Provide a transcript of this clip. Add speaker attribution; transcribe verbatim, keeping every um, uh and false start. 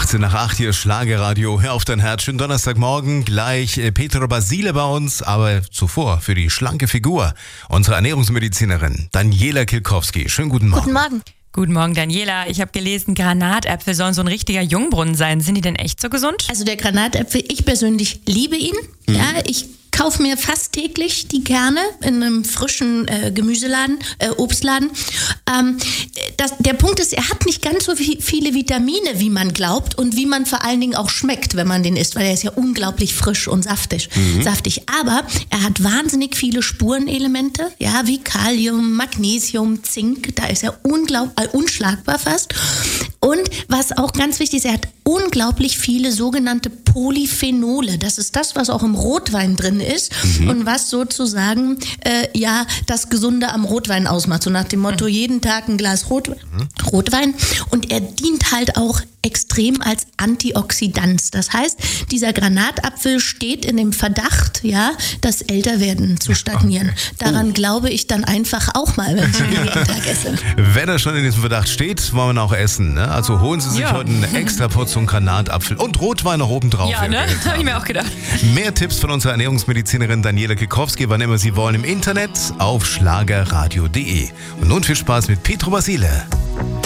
Speaker 1: achtzehn nach acht, hier ist Schlagerradio. Hör auf dein Herz. Schönen Donnerstagmorgen. Gleich äh, Petra Basile bei uns. Aber zuvor für die schlanke Figur unsere Ernährungsmedizinerin Daniela Kilkowski. Schönen guten Morgen.
Speaker 2: Guten Morgen.
Speaker 3: Guten Morgen, Daniela. Ich habe gelesen, Granatäpfel sollen so ein richtiger Jungbrunnen sein. Sind die denn echt so gesund?
Speaker 2: Also der Granatäpfel, ich persönlich liebe ihn. Mhm. Ja, ich kaufe mir fast täglich die Kerne in einem frischen äh, Gemüseladen, äh, Obstladen. Ähm, das, der Punkt ist, er hat nicht ganz so viel, viele Vitamine, wie man glaubt und wie man vor allen Dingen auch schmeckt, wenn man den isst, weil er ist ja unglaublich frisch und saftig. Mhm. saftig. Aber er hat wahnsinnig viele Spurenelemente, ja, wie Kalium, Magnesium, Zink. Da ist er unglaublich, äh, unschlagbar fast. Und was auch ganz wichtig ist, er hat unglaublich viele sogenannte Polyphenole. Das ist das, was auch im Rotwein drin ist mhm. und was sozusagen äh, ja das Gesunde am Rotwein ausmacht. So nach dem Motto, jeden Tag ein Glas Rot, mhm. Rotwein. Und er dient halt auch extrem als Antioxidant. Das heißt, dieser Granatapfel steht in dem Verdacht, ja, das Älterwerden zu stagnieren. Daran oh. glaube ich dann einfach auch mal, wenn ich ihn jeden Tag esse.
Speaker 1: Wenn er schon in diesem Verdacht steht, wollen wir ihn auch essen. Ne? Also holen Sie sich ja. heute eine extra Portion Granatapfel und Rotwein noch oben drauf.
Speaker 3: Ja, ne? Das habe ich mir auch gedacht.
Speaker 1: Mehr Tipps von unserer Ernährungsmedizinerin Daniela Kilkowski, wann immer Sie wollen, im Internet auf schlagerradio punkt de. Und nun viel Spaß mit Petra Basile.